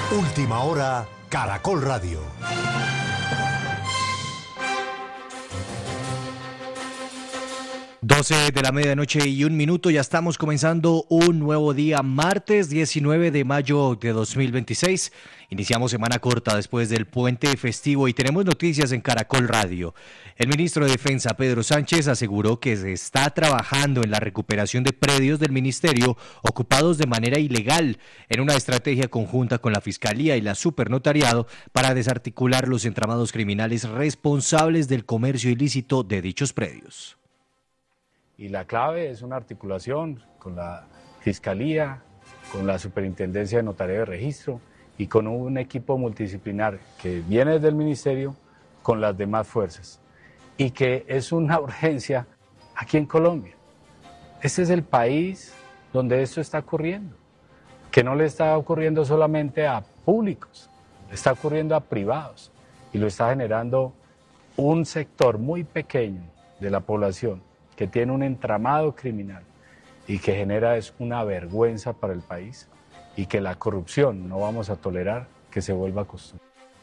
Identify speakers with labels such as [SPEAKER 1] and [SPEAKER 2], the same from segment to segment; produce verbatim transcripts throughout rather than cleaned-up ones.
[SPEAKER 1] Última hora, Caracol Radio.
[SPEAKER 2] doce de la medianoche y un minuto, ya estamos comenzando un nuevo día, martes diecinueve de mayo de dos mil veintiséis. Iniciamos semana corta después del puente festivo y tenemos noticias en Caracol Radio. El ministro de Defensa, Pedro Sánchez, aseguró que se está trabajando en la recuperación de predios del ministerio ocupados de manera ilegal en una estrategia conjunta con la Fiscalía y la Supernotariado para desarticular los entramados criminales responsables del comercio ilícito de dichos predios.
[SPEAKER 3] Y la clave es una articulación con la Fiscalía, con la Superintendencia de Notaría de Registro y con un equipo multidisciplinar que viene desde el Ministerio con las demás fuerzas. Y que es una urgencia aquí en Colombia. Este es el país donde esto está ocurriendo, que no le está ocurriendo solamente a públicos, le está ocurriendo a privados y lo está generando un sector muy pequeño de la población que tiene un entramado criminal y que genera es una vergüenza para el país y que la corrupción no vamos a tolerar que se vuelva costumbre.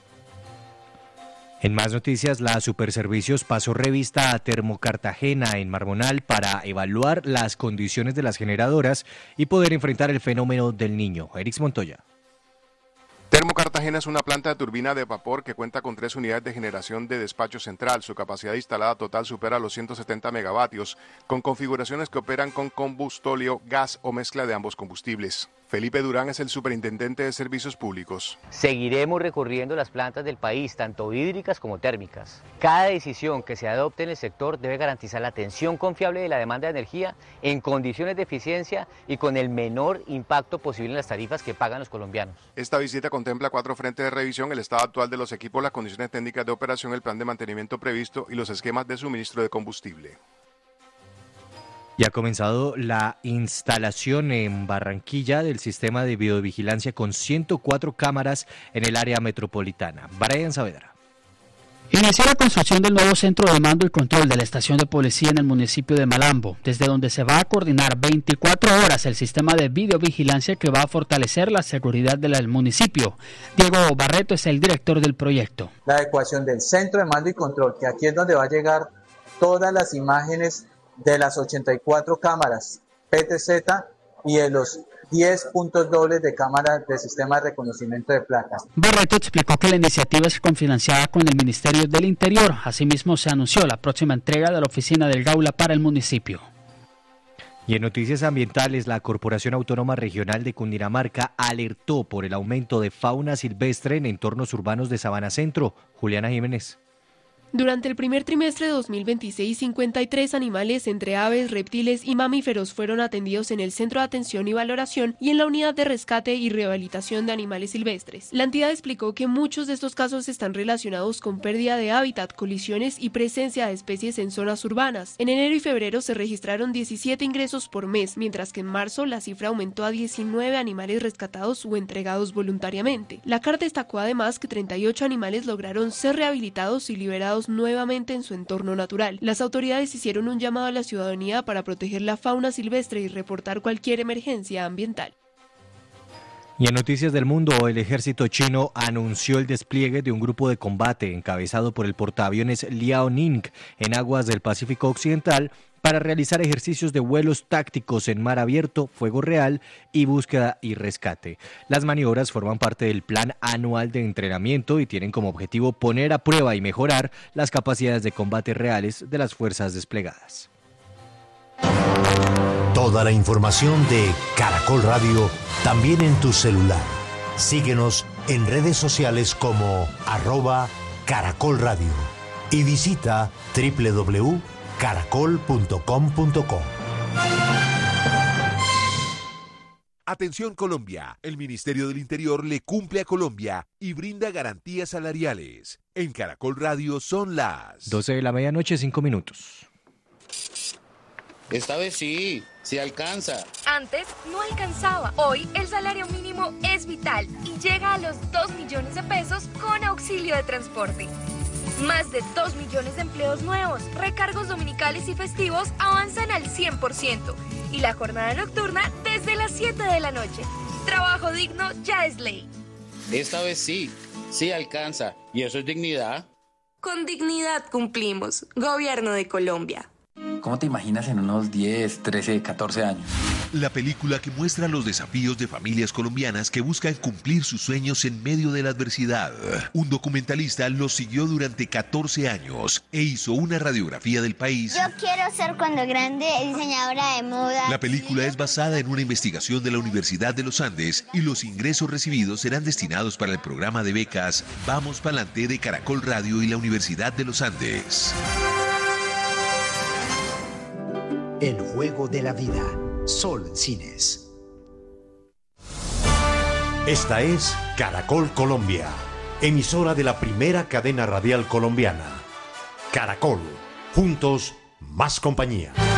[SPEAKER 2] En más noticias, la Superservicios pasó revista a Termocartagena en Marmonal para evaluar las condiciones de las generadoras y poder enfrentar el fenómeno del Niño. Erix Montoya.
[SPEAKER 4] Termocartagena es una planta de turbina de vapor que cuenta con tres unidades de generación de despacho central. Su capacidad instalada total supera los ciento setenta megavatios, con configuraciones que operan con combustóleo, gas o mezcla de ambos combustibles. Felipe Durán es el superintendente de Servicios Públicos.
[SPEAKER 5] Seguiremos recorriendo las plantas del país, tanto hídricas como térmicas. Cada decisión que se adopte en el sector debe garantizar la atención confiable de la demanda de energía en condiciones de eficiencia y con el menor impacto posible en las tarifas que pagan los colombianos.
[SPEAKER 4] Esta visita contempla cuatro frentes de revisión: el estado actual de los equipos, las condiciones técnicas de operación, el plan de mantenimiento previsto y los esquemas de suministro de combustible.
[SPEAKER 2] Ya ha comenzado la instalación en Barranquilla del sistema de videovigilancia con ciento cuatro cámaras en el área metropolitana. Brian Saavedra.
[SPEAKER 6] Inició la construcción del nuevo centro de mando y control de la estación de policía en el municipio de Malambo, desde donde se va a coordinar veinticuatro horas el sistema de videovigilancia que va a fortalecer la seguridad del municipio. Diego Barreto es el director del proyecto.
[SPEAKER 7] La adecuación del centro de mando y control, que aquí es donde va a llegar todas las imágenes de las ochenta y cuatro cámaras P T Z y de los diez puntos dobles de cámaras de sistema de reconocimiento de placas.
[SPEAKER 6] Barreto explicó que la iniciativa es cofinanciada con el Ministerio del Interior. Asimismo, se anunció la próxima entrega de la oficina del Gaula para el municipio.
[SPEAKER 2] Y en noticias ambientales, la Corporación Autónoma Regional de Cundinamarca alertó por el aumento de fauna silvestre en entornos urbanos de Sabana Centro. Juliana Jiménez.
[SPEAKER 8] Durante el primer trimestre de dos mil veintiséis, cincuenta y tres animales entre aves, reptiles y mamíferos fueron atendidos en el Centro de Atención y Valoración y en la Unidad de Rescate y Rehabilitación de Animales Silvestres. La entidad explicó que muchos de estos casos están relacionados con pérdida de hábitat, colisiones y presencia de especies en zonas urbanas. En enero y febrero se registraron diecisiete ingresos por mes, mientras que en marzo la cifra aumentó a diecinueve animales rescatados o entregados voluntariamente. La C A R destacó además que treinta y ocho animales lograron ser rehabilitados y liberados nuevamente en su entorno natural. Las autoridades hicieron un llamado a la ciudadanía para proteger la fauna silvestre y reportar cualquier emergencia ambiental.
[SPEAKER 2] Y en noticias del mundo, el ejército chino anunció el despliegue de un grupo de combate encabezado por el portaaviones Liaoning en aguas del Pacífico Occidental para realizar ejercicios de vuelos tácticos en mar abierto, fuego real y búsqueda y rescate. Las maniobras forman parte del plan anual de entrenamiento y tienen como objetivo poner a prueba y mejorar las capacidades de combate reales de las fuerzas desplegadas.
[SPEAKER 1] Toda la información de Caracol Radio también en tu celular. Síguenos en redes sociales como arroba Caracol Radio y visita doble u doble u doble u punto caracol punto com punto co.
[SPEAKER 9] Atención Colombia, el Ministerio del Interior le cumple a Colombia y brinda garantías salariales. En Caracol Radio son las
[SPEAKER 2] doce de la medianoche, cinco minutos.
[SPEAKER 10] Esta vez sí, sí alcanza.
[SPEAKER 11] Antes no alcanzaba. Hoy el salario mínimo es vital y llega a los dos millones de pesos con auxilio de transporte. Más de dos millones de empleos nuevos, recargos dominicales y festivos avanzan al cien por ciento y la jornada nocturna desde las siete de la noche. Trabajo digno ya es ley.
[SPEAKER 10] Esta vez sí, sí alcanza. Y eso es dignidad.
[SPEAKER 11] Con dignidad cumplimos. Gobierno de Colombia.
[SPEAKER 12] ¿Cómo te imaginas en unos diez, trece, catorce años?
[SPEAKER 9] La película que muestra los desafíos de familias colombianas que buscan cumplir sus sueños en medio de la adversidad. Un documentalista los siguió durante catorce años e hizo una radiografía del país.
[SPEAKER 13] Yo quiero ser cuando grande diseñadora de moda.
[SPEAKER 9] La película es basada en una investigación de la Universidad de los Andes y los ingresos recibidos serán destinados para el programa de becas Vamos Pa'lante de Caracol Radio y la Universidad de los Andes.
[SPEAKER 1] El juego de la vida. Sol Cines. Esta es Caracol Colombia, emisora de la primera cadena radial colombiana. Caracol, juntos, más compañía.